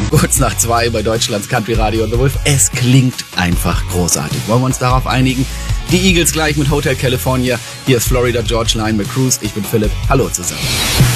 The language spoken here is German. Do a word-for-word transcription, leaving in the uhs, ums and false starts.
Kurz nach zwei bei Deutschlands Country Radio The Wolf. Es klingt einfach großartig. Wollen wir uns darauf einigen? Die Eagles gleich mit Hotel California. Hier ist Florida Georgia Line mit Cruise. Ich bin Philipp. Hallo zusammen.